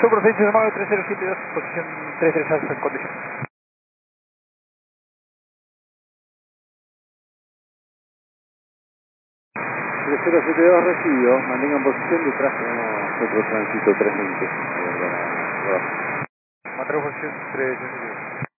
Superficie llamado 3072, posición 33 alfa en condición. 3072 recibido, mantengan posición, detrás tenemos otro tránsito 320. Mantengo posición 322.